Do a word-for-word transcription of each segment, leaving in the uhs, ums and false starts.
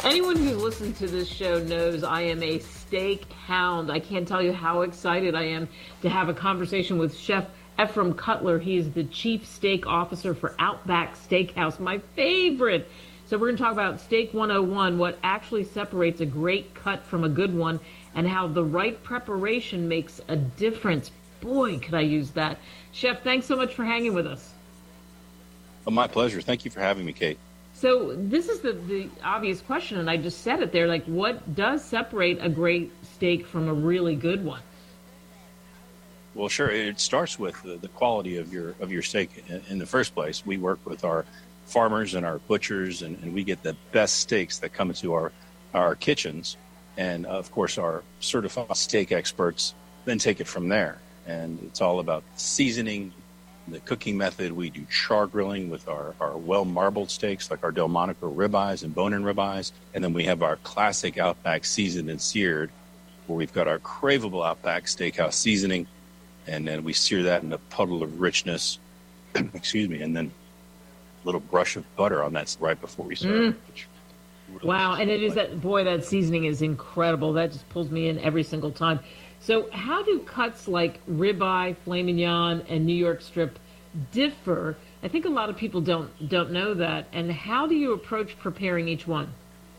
Anyone who listens to this show knows I am a steak hound. I can't tell you how excited I am to have a conversation with Chef Ephraim Cutler. He is the Chief Steak Officer for Outback Steakhouse, my favorite. So we're going to talk about Steak one oh one, what actually separates a great cut from a good one, and how the right preparation makes a difference. Boy, could I use that. Chef, thanks so much for hanging with us. Oh, my pleasure. Thank you for having me, Kate. So this is the, the obvious question, and I just said it there, like what does separate a great steak from a really good one? Well, sure. It starts with the, the quality of your of your steak in, in the first place. We work with our farmers and our butchers, and, and we get the best steaks that come into our, our kitchens. And, of course, our certified steak experts then take it from there. And it's all about seasoning, the cooking method. We do char grilling with our, our well-marbled steaks, like our Delmonico ribeyes and bone-in ribeyes. And then we have our classic Outback seasoned and seared, where we've got our craveable Outback Steakhouse seasoning. And then we sear that in a puddle of richness, excuse me, and then a little brush of butter on that right before we serve. Mm. Really wow, and it is that, boy, that seasoning is incredible. That just pulls me in every single time. So how do cuts like ribeye, filet mignon, and New York strip differ? I think a lot of people don't don't know that. And how do you approach preparing each one?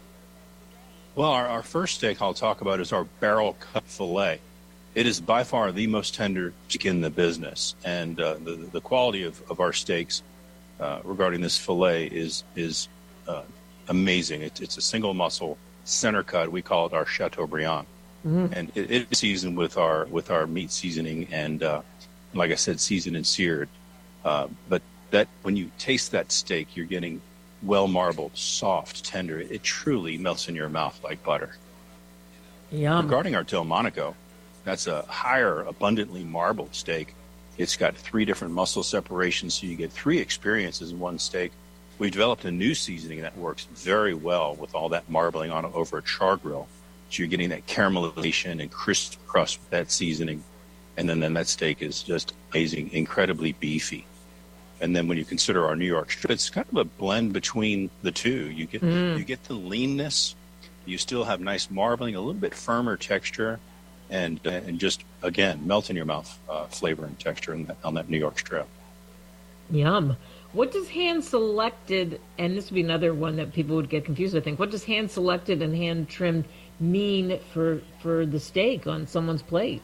Well, our, our first steak I'll talk about is our barrel cut filet. It is by far the most tender steak in the business. And uh, the, the quality of, of our steaks uh, regarding this filet is, is uh, amazing. It, it's a single muscle center cut. We call it our Chateaubriand. Mm-hmm. And it, it is seasoned with our with our meat seasoning and, uh, like I said, seasoned and seared. Uh, but that when you taste that steak, you're getting well marbled, soft, tender. It, it truly melts in your mouth like butter. Yum. Regarding our Delmonico, that's a higher, abundantly marbled steak. It's got three different muscle separations, so you get three experiences in one steak. We've developed a new seasoning that works very well with all that marbling on over a char grill. So you're getting that caramelization and crisp crust with that seasoning. And then, then that steak is just amazing, incredibly beefy. And then when you consider our New York strip, it's kind of a blend between the two. You get mm. you get the leanness. You still have nice marbling, a little bit firmer texture, and uh, and just, again, melt in your mouth uh, flavor and texture in that, on that New York strip. Yum. What does hand-selected, and this would be another one that people would get confused, I think, what does hand-selected and hand-trimmed mean for for the steak on someone's plate?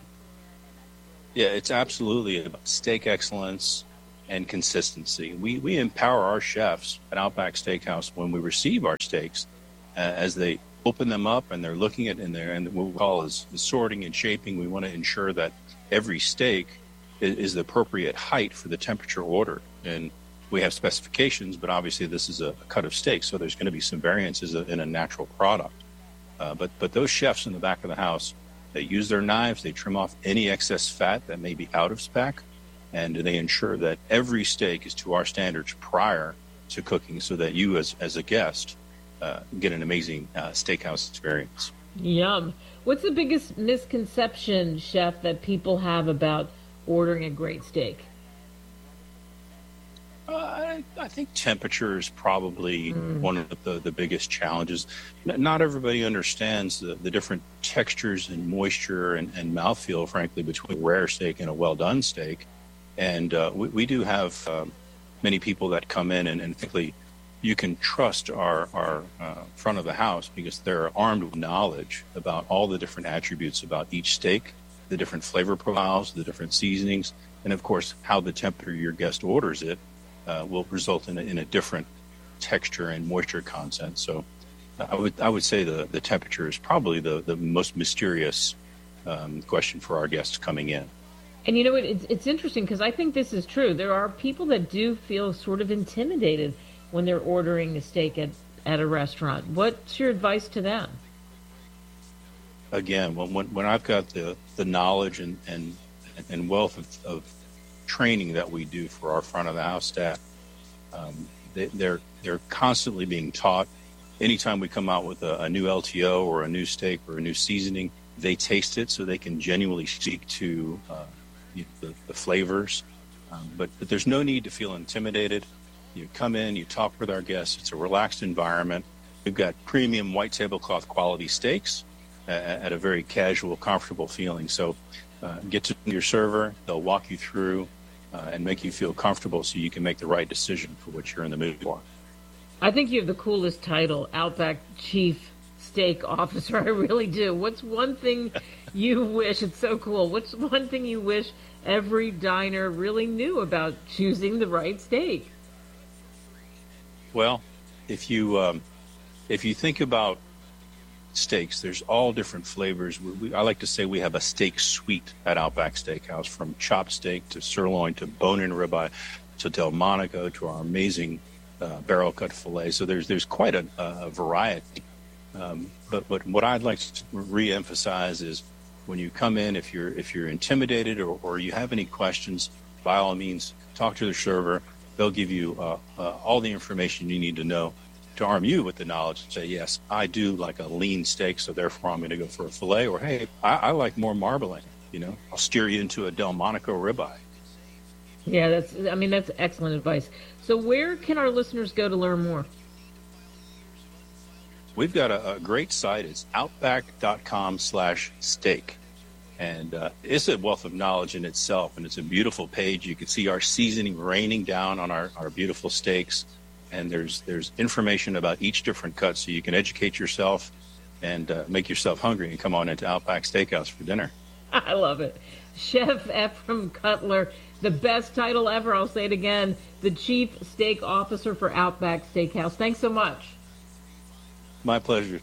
Yeah, it's absolutely about steak excellence and consistency. We we empower our chefs at Outback Steakhouse when we receive our steaks uh, as they open them up and they're looking at in there, and what we call is sorting and shaping. We want to ensure that every steak is, is the appropriate height for the temperature ordered. And we have specifications, but obviously this is a, a cut of steak, so there's going to be some variances in a natural product. Uh, but but those chefs in the back of the house, they use their knives, they trim off any excess fat that may be out of spec, and they ensure that every steak is to our standards prior to cooking, so that you as, as a guest uh, get an amazing uh, steakhouse experience. Yum. What's the biggest misconception, Chef, that people have about ordering a great steak? Uh, I, I think temperature is probably mm. one of the, the biggest challenges. Not everybody understands the, the different textures and moisture and, and mouthfeel, frankly, between a rare steak and a well-done steak. And uh, we, we do have uh, many people that come in, and, and frankly, you can trust our, our uh, front of the house because they're armed with knowledge about all the different attributes about each steak, the different flavor profiles, the different seasonings, and, of course, how the temperature your guest orders it uh, will result in a, in a different texture and moisture content. So uh, I would I would say the, the temperature is probably the, the most mysterious um, question for our guests coming in. And you know what? It's, it's interesting because I think this is true. There are people that do feel sort of intimidated when they're ordering a steak at, at a restaurant. What's your advice to them? Again, when when, when I've got the, the knowledge and, and, and wealth of, of training that we do for our front of the house staff, um, they, they're they're constantly being taught. Anytime we come out with a, a new L T O or a new steak or a new seasoning, they taste it so they can genuinely speak to uh, the, the flavors. Um, but, but there's no need to feel intimidated. You come in, you talk with our guests. It's a relaxed environment. we've got premium white tablecloth quality steaks uh, at a very casual, comfortable feeling. So uh, get to your server. They'll walk you through uh, and make you feel comfortable so you can make the right decision for what you're in the mood for. I think you have the coolest title, Outback Chief Steak Officer. I really do. What's one thing you wish, it's so cool, what's one thing you wish every diner really knew about choosing the right steak? Well, if you um, if you think about steaks, there's all different flavors. We, we, I like to say we have a steak suite at Outback Steakhouse, from chopped steak to sirloin to bone-in ribeye to Delmonico to our amazing uh, barrel-cut filet. So there's there's quite a, a variety. Um, but but what I'd like to re-emphasize is when you come in, if you're if you're intimidated or, or you have any questions, by all means, talk to the server. They'll give you uh, uh, all the information you need to know to arm you with the knowledge to say, yes, I do like a lean steak, so therefore I'm going to go for a filet. Or, hey, I, I like more marbling. You know, I'll steer you into a Delmonico ribeye. Yeah, that's. I mean, that's excellent advice. So where can our listeners go to learn more? We've got a, a great site. It's outback.com slash steak. And uh, it's a wealth of knowledge in itself, and it's a beautiful page. You can see our seasoning raining down on our, our beautiful steaks, and there's there's information about each different cut, so you can educate yourself and uh, make yourself hungry and come on into Outback Steakhouse for dinner. I love it. Chef Ephraim Cutler, the best title ever. I'll say it again, the Chief Steak Officer for Outback Steakhouse. Thanks so much. My pleasure.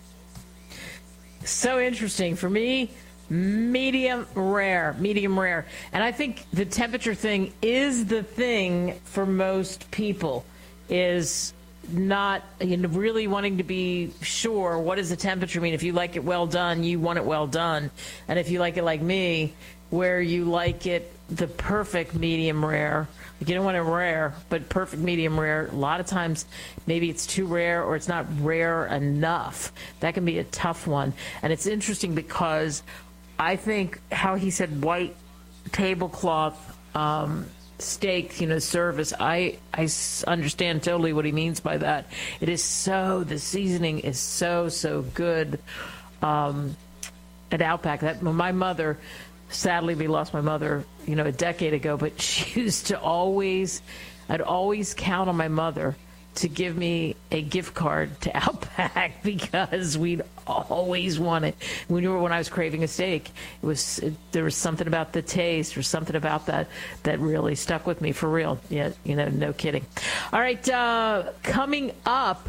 So interesting. For me, medium rare, medium rare. And I think the temperature thing is the thing for most people, is not, you know, really wanting to be sure what does the temperature mean. If you like it well done, you want it well done. And if you like it like me, where you like it the perfect medium rare, like you don't want it rare, but perfect medium rare, a lot of times maybe it's too rare or it's not rare enough. That can be a tough one. And it's interesting because I think how he said white tablecloth um, steak, you know, service, I, I understand totally what he means by that. It is so, the seasoning is so, so good um, at Outback. That my mother, sadly, we lost my mother, you know, a decade ago, but she used to always, I'd always count on my mother to give me a gift card to Outback because we'd always want it. We knew when I was craving a steak, it was it, there was something about the taste or something about that that really stuck with me for real. Yeah, you know, no kidding. All right, uh, coming up,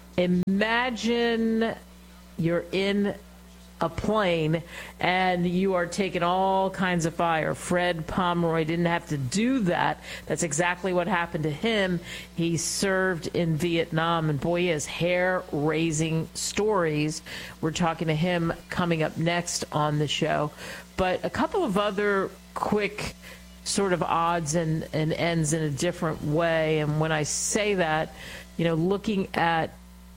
imagine you're in a plane and you are taking all kinds of fire. Fred Pomeroy didn't have to do that. That's exactly what happened to him. He served in Vietnam, and boy, he has hair-raising stories. We're talking to him coming up next on the show. But a couple of other quick sort of odds and, and ends in a different way. And when I say that, you know, looking at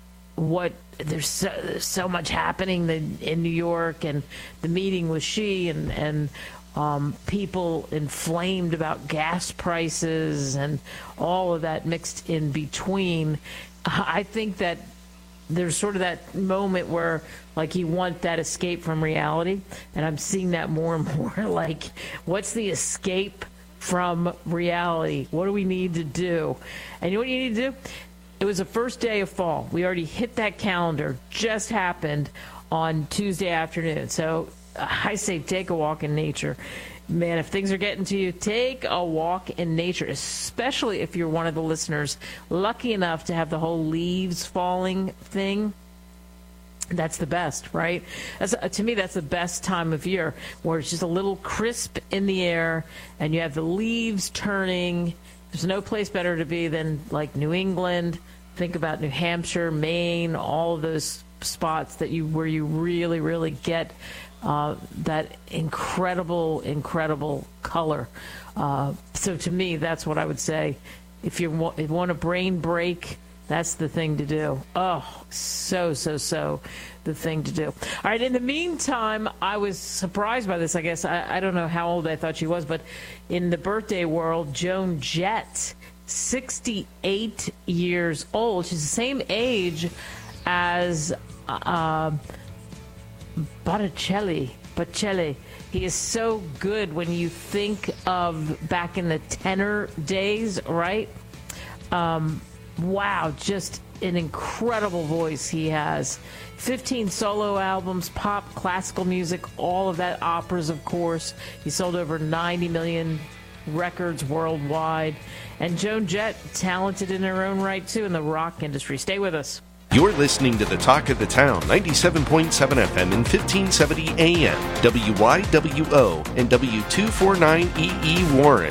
what there's so, there's so much happening in New York, and the meeting with Xi, and and um, people inflamed about gas prices and all of that mixed in between. I think that there's sort of that moment where, like, you want that escape from reality, and I'm seeing that more and more. Like, what's the escape from reality? What do we need to do? And you know what you need to do? It was the first day of fall. We already hit that calendar. Just happened on Tuesday afternoon. So I say take a walk in nature. Man, if things are getting to you, take a walk in nature, especially if you're one of the listeners lucky enough to have the whole leaves falling thing. That's the best, right? That's, uh, to me, that's the best time of year, where it's just a little crisp in the air and you have the leaves turning. There's no place better to be than like New England. Think about New Hampshire, Maine, all of those spots that you where you really, really get uh, that incredible, incredible color. Uh, so to me, that's what I would say. If you want, if you want a brain break, that's the thing to do. Oh, so, so, so the thing to do. All right, in the meantime, I was surprised by this, I guess. I, I don't know how old I thought she was, but in the birthday world, Joan Jett, sixty-eight years old. She's the same age as uh, Botticelli. Botticelli. He is so good when you think of back in the tenor days, right? Um, wow, just an incredible voice he has. fifteen solo albums, pop, classical music, all of that, operas, of course. He sold over ninety million records worldwide. And Joan Jett, talented in her own right, too, in the rock industry. Stay with us. You're listening to The Talk of the Town, ninety-seven point seven F M and fifteen seventy A M, W Y W O and W two forty-nine E E Warren.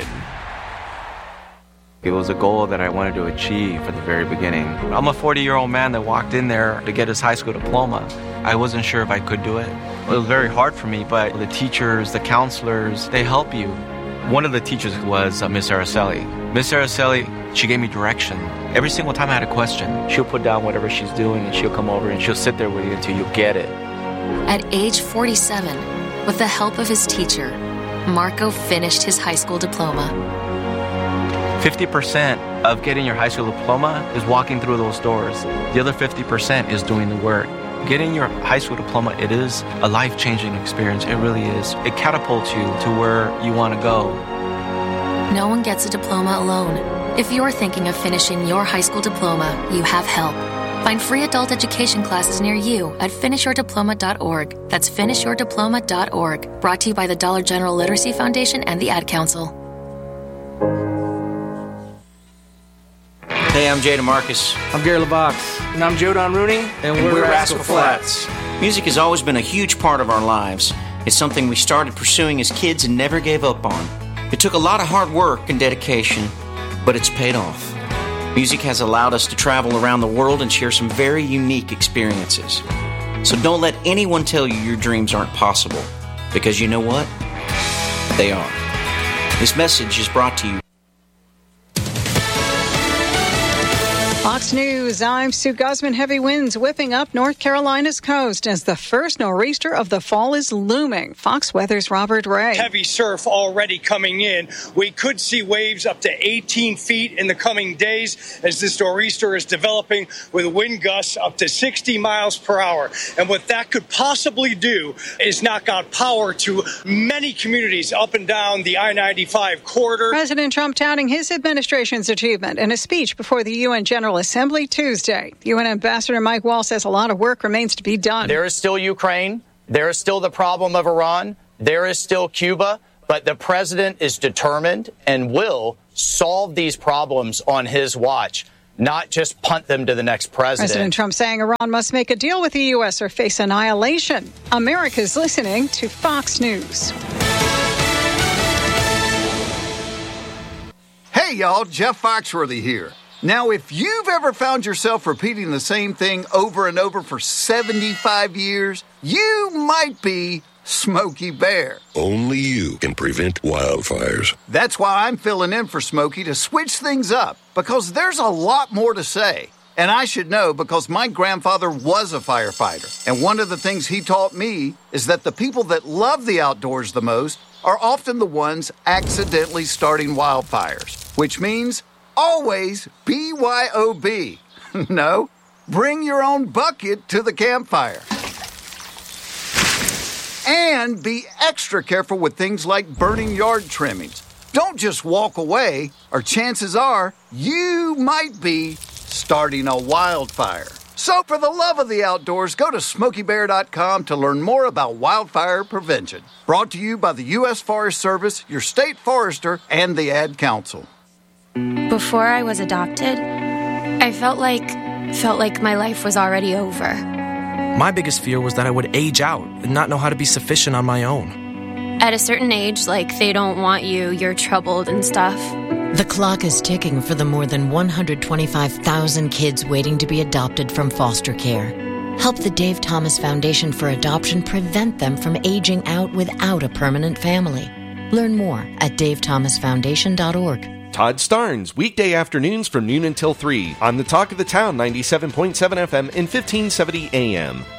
It was a goal that I wanted to achieve at the very beginning. I'm a forty-year-old man that walked in there to get his high school diploma. I wasn't sure if I could do it. It was very hard for me, but the teachers, the counselors, they help you. One of the teachers was uh, Miss Araceli. Miss Araceli, she gave me direction. Every single time I had a question, she'll put down whatever she's doing and she'll come over and she'll sit there with you until you get it. At age forty-seven, with the help of his teacher, Marco finished his high school diploma. fifty percent of getting your high school diploma is walking through those doors. The other fifty percent is doing the work. Getting your high school diploma, it is a life-changing experience. It really is. It catapults you to where you want to go. No one gets a diploma alone. If you're thinking of finishing your high school diploma, you have help. Find free adult education classes near you at finish your diploma dot org. That's finish your diploma dot org. Brought to you by the Dollar General Literacy Foundation and the Ad Council. Hey, I'm Jay DeMarcus. I'm Gary LeVox. And I'm Joe Don Rooney. And we're, and we're Rascal, Rascal Flats. Flats. Music has always been a huge part of our lives. It's something we started pursuing as kids and never gave up on. It took a lot of hard work and dedication, but it's paid off. Music has allowed us to travel around the world and share some very unique experiences. So don't let anyone tell you your dreams aren't possible, because you know what? They are. This message is brought to you. Fox News, I'm Sue Guzman. Heavy winds whipping up North Carolina's coast as the first nor'easter of the fall is looming. Fox Weather's Robert Ray. Heavy surf already coming in. We could see waves up to eighteen feet in the coming days as this nor'easter is developing with wind gusts up to sixty miles per hour. And what that could possibly do is knock out power to many communities up and down the I ninety-five corridor. President Trump touting his administration's achievement in a speech before the U N General Assembly Tuesday. U N Ambassador Mike Wall says a lot of work remains to be done. There is still Ukraine. There is still the problem of Iran. There is still Cuba. But the president is determined and will solve these problems on his watch, not just punt them to the next president. President Trump saying Iran must make a deal with the U S or face annihilation. America's listening to Fox News. Hey, y'all, Jeff Foxworthy here. Now, if you've ever found yourself repeating the same thing over and over for seventy-five years, you might be Smokey Bear. Only you can prevent wildfires. That's why I'm filling in for Smokey to switch things up, because there's a lot more to say. And I should know because my grandfather was a firefighter. And one of the things he taught me is that the people that love the outdoors the most are often the ones accidentally starting wildfires, which means always B Y O B. No, bring your own bucket to the campfire. And be extra careful with things like burning yard trimmings. Don't just walk away, or chances are you might be starting a wildfire. So for the love of the outdoors, go to smokey bear dot com to learn more about wildfire prevention. Brought to you by the U S Forest Service, your state forester, and the Ad Council. Before I was adopted, I felt like felt like my life was already over. My biggest fear was that I would age out and not know how to be sufficient on my own. At a certain age, like they don't want you, you're troubled and stuff. The clock is ticking for the more than one hundred twenty-five thousand kids waiting to be adopted from foster care. Help the Dave Thomas Foundation for Adoption prevent them from aging out without a permanent family. Learn more at dave thomas foundation dot org. Todd Starnes, weekday afternoons from noon until three on the Talk of the Town, ninety-seven point seven F M and fifteen seventy A M.